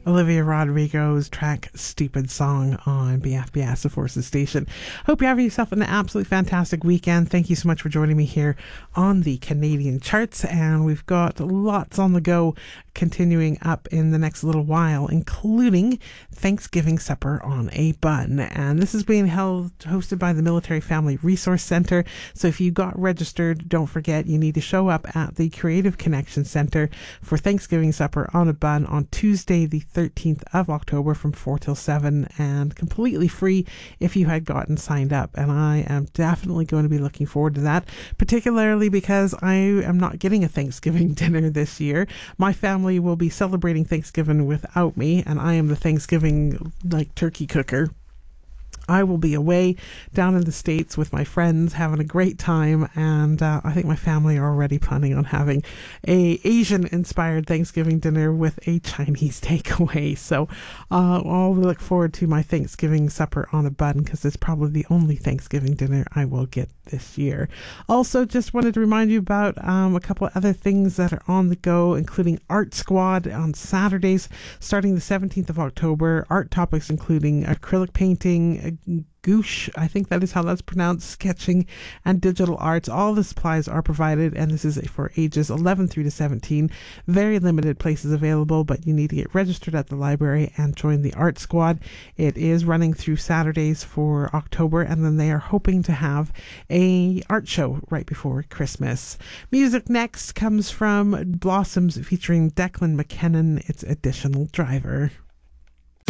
Olivia Rodrigo's track Stupid Song on BFBS, the Forces Station. Hope you're having yourself an absolutely fantastic weekend. Thank you so much for joining me here on the Canadian charts, and we've got lots on the go continuing up in the next little while, including Thanksgiving Supper on a Bun. And this is being hosted by the Military Family Resource Center. So if you got registered, don't forget you need to show up at the Creative Connection Center for Thanksgiving Supper on a Bun on Tuesday the 13th of October from 4 till 7, and completely free if you had gotten signed up. And I am definitely going to be looking forward to that, particularly because I am not getting a Thanksgiving dinner this year. My family will be celebrating Thanksgiving without me, and I am the Thanksgiving turkey cooker. I will be away down in the States with my friends having a great time, and I think my family are already planning on having a Asian inspired Thanksgiving dinner with a Chinese takeaway. So I'll look forward to my Thanksgiving supper on a bun, because it's probably the only Thanksgiving dinner I will get this year. Also, just wanted to remind you about a couple of other things that are on the go, including Art Squad on Saturdays starting the 17th of October. Art topics including acrylic painting, gouache, I think that is how that's pronounced, sketching, and digital arts. All the supplies are provided, and this is for ages 11 through to 17. Very limited places available, but you need to get registered at the library and join the Art Squad. It is running through Saturdays for October, and then they are hoping to have a art show right before Christmas. Music next comes from Blossoms featuring Declan McKennon. It's Additional Driver.